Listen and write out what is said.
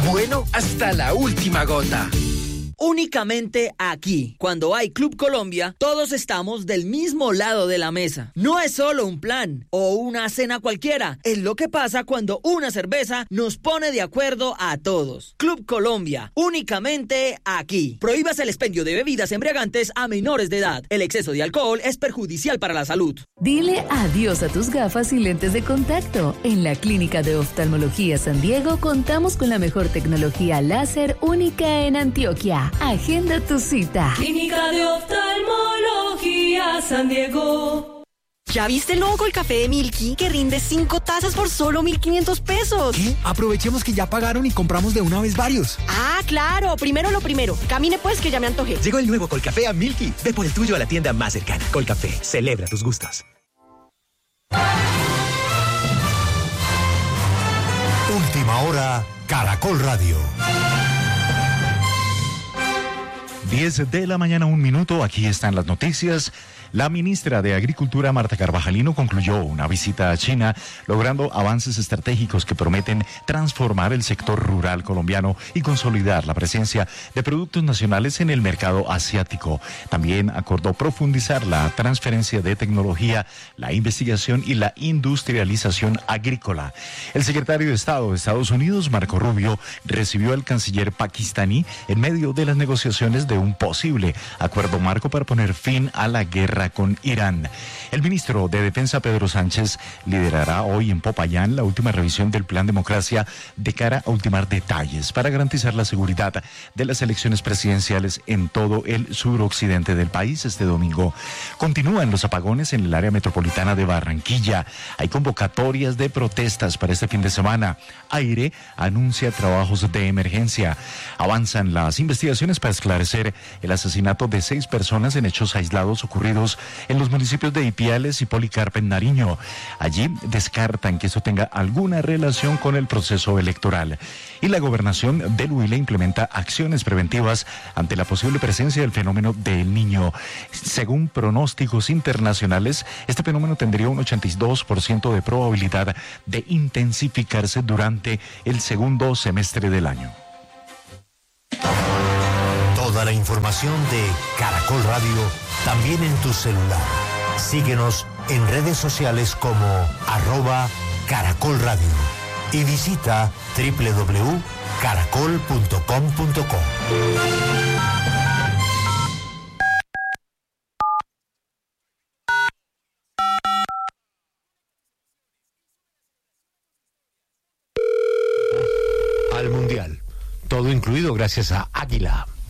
Bueno, hasta la última gota. Únicamente aquí, cuando hay Club Colombia, todos estamos del mismo lado de la mesa. No es solo un plan o una cena cualquiera, es lo que pasa cuando una cerveza nos pone de acuerdo a todos. Club Colombia, únicamente aquí. Prohíbas el expendio de bebidas embriagantes a menores de edad. El exceso de alcohol es perjudicial para la salud. Dile adiós a tus gafas y lentes de contacto. En la Clínica de Oftalmología San Diego contamos con la mejor tecnología láser única en Antioquia. Agenda tu cita. Clínica de Oftalmología San Diego. ¿Ya viste el nuevo Colcafé de Milky que rinde 5 tazas por solo 1.500 pesos? ¿Qué? Aprovechemos que ya pagaron y compramos de una vez varios. Ah, claro. Primero lo primero. Camine pues que ya me antojé. Llegó el nuevo Colcafé a Milky. Ve por el tuyo a la tienda más cercana. Colcafé. Celebra tus gustos. Última hora, Caracol Radio. 10 de la mañana, 1 minuto. Aquí están las noticias. La ministra de Agricultura, Marta Carvajalino, concluyó una visita a China, logrando avances estratégicos que prometen transformar el sector rural colombiano y consolidar la presencia de productos nacionales en el mercado asiático. También acordó profundizar la transferencia de tecnología, la investigación y la industrialización agrícola. El secretario de Estado de Estados Unidos, Marco Rubio, recibió al canciller pakistaní en medio de las negociaciones de un posible acuerdo marco para poner fin a la guerra con Irán. El ministro de Defensa, Pedro Sánchez, liderará hoy en Popayán la última revisión del Plan Democracia de cara a ultimar detalles para garantizar la seguridad de las elecciones presidenciales en todo el suroccidente del país este domingo. Continúan los apagones en el área metropolitana de Barranquilla. Hay convocatorias de protestas para este fin de semana. AIRE anuncia trabajos de emergencia. Avanzan las investigaciones para esclarecer el asesinato de 6 personas en hechos aislados ocurridos en los municipios de Ipiales y Policarpa en Nariño. Allí descartan que eso tenga alguna relación con el proceso electoral. Y la gobernación del Huila implementa acciones preventivas ante la posible presencia del fenómeno del Niño. Según pronósticos internacionales, este fenómeno tendría un 82% de probabilidad de intensificarse durante el segundo semestre del año. Toda la información de Caracol Radio también en tu celular. Síguenos en redes sociales como @Caracol Radio y visita www.caracol.com.co. Al Mundial. Todo incluido gracias a Águila.